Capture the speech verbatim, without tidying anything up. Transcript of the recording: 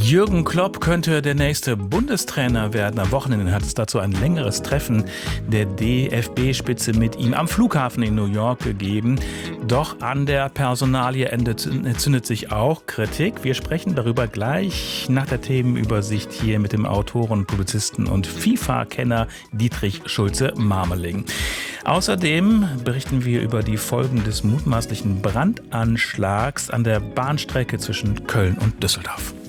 Jürgen Klopp könnte der nächste Bundestrainer werden. Am Wochenende hat es dazu ein längeres Treffen der D F B-Spitze mit ihm am Flughafen in New York gegeben. Doch an der Personalie entzündet sich auch Kritik. Wir sprechen darüber gleich nach der Themenübersicht hier mit dem Autoren, Publizisten und FIFA-Kenner Dietrich Schulze-Marmeling. Außerdem berichten wir über die Folgen des mutmaßlichen Brandanschlags an der Bahnstrecke zwischen Köln und Düsseldorf.